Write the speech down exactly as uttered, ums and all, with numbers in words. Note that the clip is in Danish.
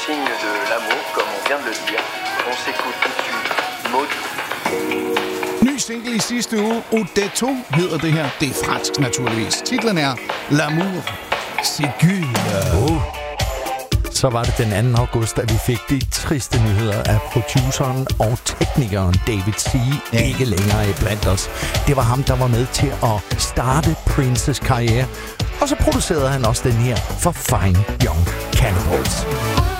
signe de l'amour, comme on vient de le dire. On s'écoute tout de suite Maudit. Ny single i sidste uge, Odetto hedder det her. Det er fransk naturligvis. Titlen er L'amour, c'est guld. Oh. Så var det den anden august, at vi fik de triste nyheder af produceren og teknikeren David C. Ja. Ikke længere i blandt os. Det var ham, der var med til at starte Princes karriere. Og så producerede han også den her for Fine Young Cannibals.